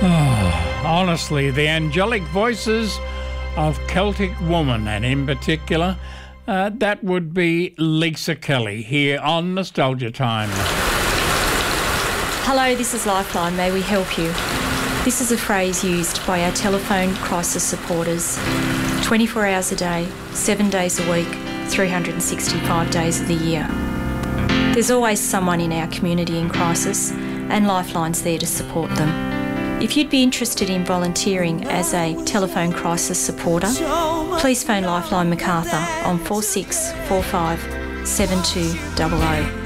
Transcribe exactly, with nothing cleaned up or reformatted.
Oh, honestly, the angelic voices of Celtic Woman, and in particular, uh, that would be Lisa Kelly here on Nostalgia Time. Hello, this is Lifeline. May we help you? This is a phrase used by our telephone crisis supporters twenty-four hours a day, seven days a week, three hundred sixty-five days of the year. There's always someone in our community in crisis, and Lifeline's there to support them. If you'd be interested in volunteering as a telephone crisis supporter, please phone Lifeline Macarthur on four six four five seven two zero zero.